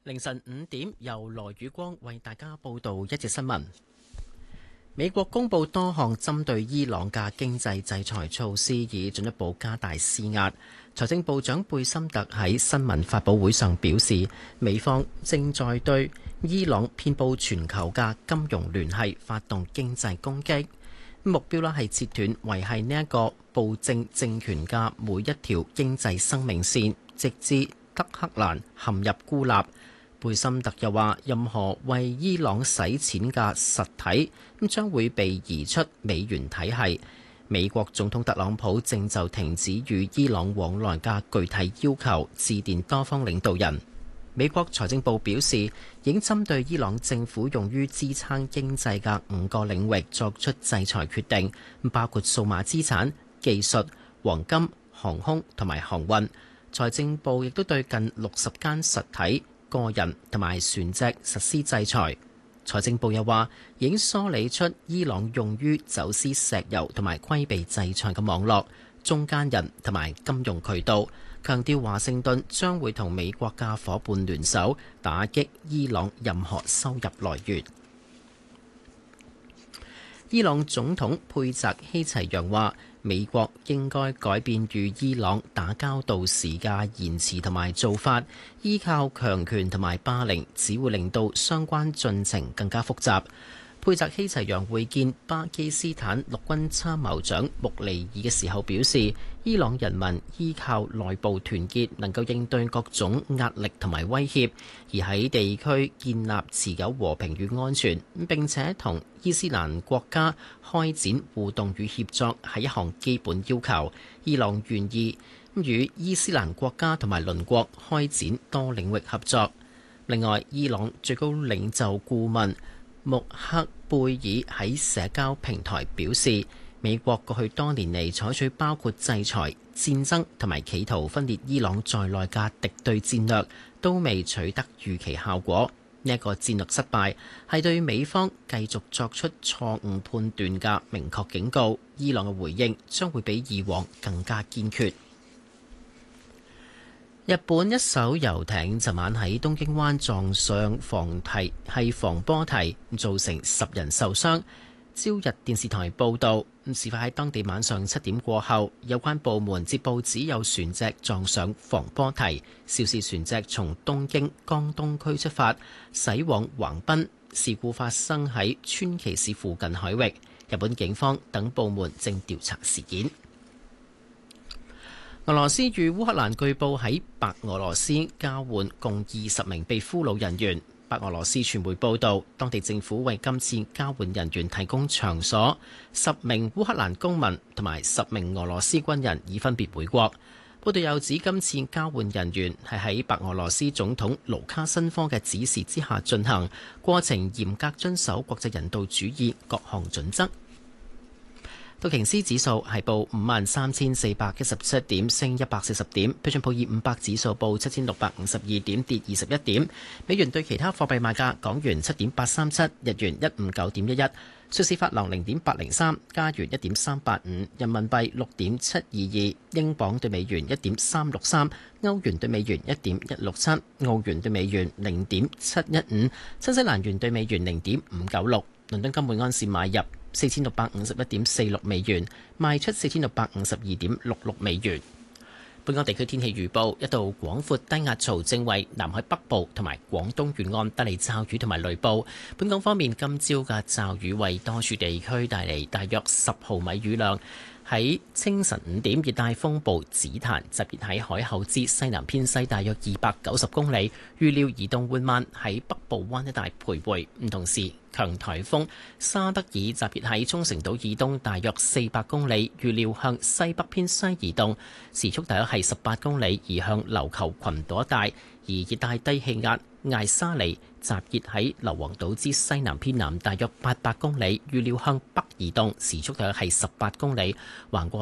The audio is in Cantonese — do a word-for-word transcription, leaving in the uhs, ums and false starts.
凌晨五點，由羅宇光為大家報道一節新聞。美國公布多項針對伊朗嘅經濟制裁措施，以進一步加大施壓。財政部長貝森特喺新聞發佈會上表示，美方正在對伊朗遍佈全球嘅金融聯繫發動經濟攻擊，目標啦係切斷維繫呢一個暴政政權嘅每一條經濟生命線，直至德黑蘭陷入孤立。貝森特又話，任何為伊朗洗錢嘅實體咁將會被移出美元體系。美國總統特朗普正就停止與伊朗往來嘅具體要求致電多方領導人。美國財政部表示，已經針對伊朗政府用於支撐經濟嘅五個領域作出制裁決定，包括數碼資產、技術、黃金、航空同埋航運。財政部亦都對近六十間實體、個人同埋船隻實施制裁。財政部又話，已經梳理出伊朗用於走私石油同埋規避制裁嘅網絡、中間人同埋金融渠道，強調華盛頓將會同美國嘅夥伴聯手打擊伊朗任何收入來源。伊朗總統佩澤希齊揚話，美國應該改變與伊朗打交道時嘅言辭同埋做法，依靠強權同埋霸凌只會令到相關進程更加複雜。佩澤希齊揚會見巴基斯坦陸軍參謀長穆尼爾嘅時候表示，伊朗人民依靠內部團結能夠應對各種壓力同埋威脅，而喺地區建立持久和平與安全，並且同伊斯蘭國家開展互動與協作係一項基本要求。伊朗願意與伊斯蘭國家同埋鄰國開展多領域合作。另外，伊朗最高領袖顧問穆克貝爾喺社交平台表示，美國過去多年嚟採取包括制裁、戰爭同埋企圖分裂伊朗在內嘅敵對戰略，都未取得預期效果。呢一個戰略失敗係對美方繼續作出錯誤判斷嘅明確警告。伊朗嘅回應將會比以往更加堅決。日本一艘遊艇昨晚喺東京灣撞上防堤係防波堤，造成十人受傷。朝日電視台報導，事發喺當地晚上七點過後，有關部門接報指有船隻撞上防波堤，肇事船隻從東京江東區出發，駛往橫濱。事故發生喺川崎市附近海域，日本警方等部門正調查事件。俄羅斯與烏克蘭據報喺白俄羅斯交換共二十名被俘虜人員。白俄羅斯傳媒報道，當地政府為今次交換人員提供場所，十名烏克蘭公民同埋十名俄羅斯軍人已分別回國。報道又指，今次交換人員係喺白俄羅斯總統盧卡申科嘅指示之下進行，過程嚴格遵守國際人道主義各項準則。道瓊斯指數係報五萬三千四百一十七點，升一百四十點。標準普爾五百指數報七千六百五十二點，跌二十一點。美元對其他貨幣賣價：港元七點八三七，日元一五九點一一，瑞士法郎零點八零三，加元一點三八五，人民幣六點七二二，英鎊對美元一點三六三，歐元對美元一點一六七，澳元對美元零點七一五，新西蘭元對美元零點五九六。倫敦金每安士買入四千六百五十一點四六美元，賣出四千六百五十二點六六美元。本港地區天氣預報：一道廣闊低壓槽正為南海北部同埋廣東沿岸帶嚟驟雨同埋雷暴。本港方面，今朝嘅驟雨為多處地區帶嚟大約十毫米雨量。喺清晨五點，熱帶風暴紫檀集結喺海口之西南偏西大約二百九十公里，預料移動緩慢喺北部灣一帶徘徊。唔同時，強颱風沙德爾集結喺沖繩島以東大約四百公里，預料向西北偏西移動，時速大約係十八公里，移向琉球群島一帶。而熱帶低氣壓艾沙尼集結喺硫磺島之西南偏南大約八百公里，預料向北移動，時速大約係十八公里，橫過